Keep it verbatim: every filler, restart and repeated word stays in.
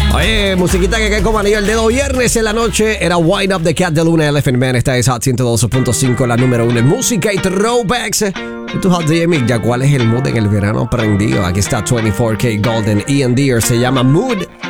Oye, musiquita que cae como anillo el dedo. Viernes en la noche era Wind Up the Cat de Luna Elephant Man. Esta es Hot ciento doce punto cinco, la número uno en música y throwbacks. Tu Hot D M, ya cuál es el mood en el verano prendido. Aquí está veinticuatro K Golden, Ian Deere, se llama Mood.